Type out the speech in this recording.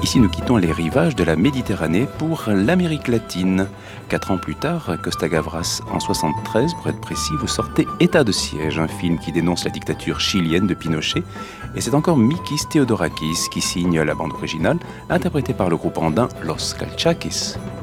Ici, nous quittons les rivages de la Méditerranée pour l'Amérique latine. 4 ans plus tard, Costa Gavras, en 73, pour être précis, vous sortez État de siège, un film qui dénonce la dictature chilienne de Pinochet. Et c'est encore Mikis Theodorakis qui signe la bande originale, interprétée par le groupe andin Los Calchaquis.